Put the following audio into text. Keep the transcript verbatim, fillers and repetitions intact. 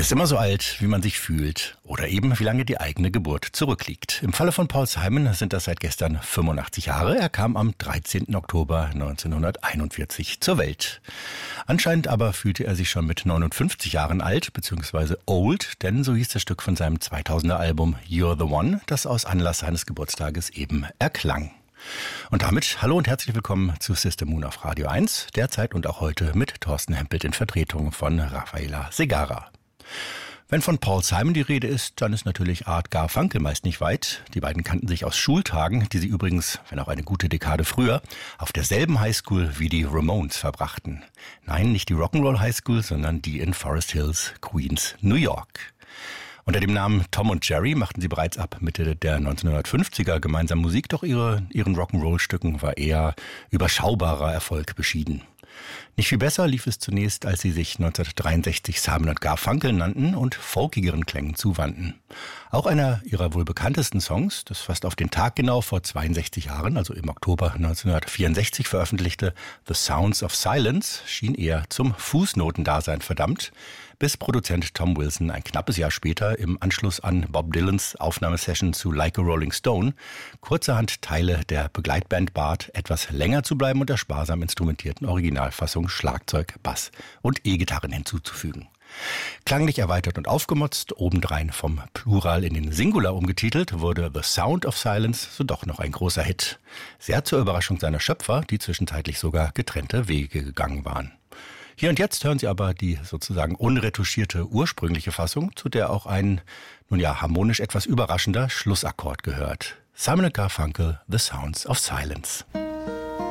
ist immer so alt, wie man sich fühlt oder eben wie lange die eigene Geburt zurückliegt. Im Falle von Paul Simon sind das seit gestern fünfundachtzig Jahre. Er kam am dreizehnten Oktober neunzehnhunderteinundvierzig zur Welt. Anscheinend aber fühlte er sich schon mit neunundfünfzig Jahren alt bzw. old, denn so hieß das Stück von seinem zweitausender Album You're the One, das aus Anlass seines Geburtstages eben erklang. Und damit hallo und herzlich willkommen zu System Moon auf Radio eins, derzeit und auch heute mit Thorsten Hempelt in Vertretung von Rafaela Segarra. Wenn von Paul Simon die Rede ist, dann ist natürlich Art Garfunkel meist nicht weit. Die beiden kannten sich aus Schultagen, die sie übrigens, wenn auch eine gute Dekade früher, auf derselben Highschool wie die Ramones verbrachten. Nein, nicht die Rock'n'Roll Highschool, sondern die in Forest Hills, Queens, New York. Unter dem Namen Tom und Jerry machten sie bereits ab Mitte der neunzehnhundertfünfziger gemeinsam Musik, doch ihre, ihren Rock'n'Roll-Stücken war eher überschaubarer Erfolg beschieden. Nicht viel besser lief es zunächst, als sie sich neunzehnhundertdreiundsechzig Simon und Garfunkel nannten und folkigeren Klängen zuwandten. Auch einer ihrer wohl bekanntesten Songs, das fast auf den Tag genau vor zweiundsechzig Jahren, also im Oktober neunzehnhundertvierundsechzig veröffentlichte The Sounds of Silence, schien eher zum Fußnotendasein verdammt, bis Produzent Tom Wilson ein knappes Jahr später im Anschluss an Bob Dylans Aufnahmesession zu Like a Rolling Stone kurzerhand Teile der Begleitband bat, etwas länger zu bleiben und der sparsam instrumentierten Originalfassung Schlagzeug, Bass und E-Gitarren hinzuzufügen. Klanglich erweitert und aufgemotzt, obendrein vom Plural in den Singular umgetitelt, wurde The Sound of Silence so doch noch ein großer Hit. Sehr zur Überraschung seiner Schöpfer, die zwischenzeitlich sogar getrennte Wege gegangen waren. Hier und jetzt hören Sie aber die sozusagen unretuschierte ursprüngliche Fassung, zu der auch ein, nun ja, harmonisch etwas überraschender Schlussakkord gehört. Simon and Garfunkel, The Sounds of Silence.